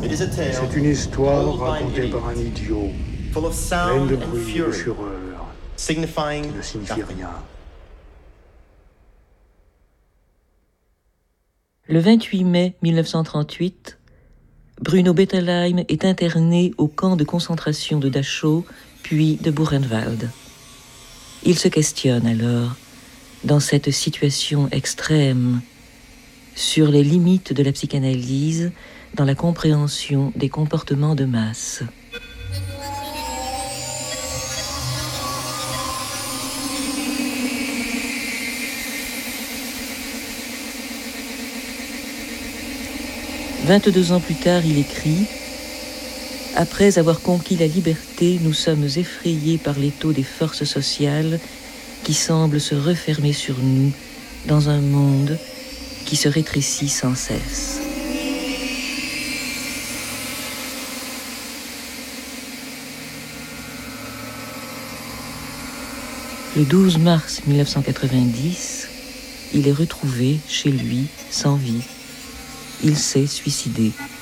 C'est une histoire racontée par un idiot, pleine de bruit et de fureur, qui ne signifie rien. Le 28 mai 1938, Bruno Bettelheim est interné au camp de concentration de Dachau, puis de Buchenwald. Il se questionne alors, dans cette situation extrême, sur les limites de la psychanalyse dans la compréhension des comportements de masse. « 22 ans plus tard, il écrit « Après avoir conquis la liberté, nous sommes effrayés par l'étau des forces sociales qui semblent se refermer sur nous dans un monde qui se rétrécit sans cesse. » Le 12 mars 1990, il est retrouvé chez lui, sans vie. Il s'est suicidé.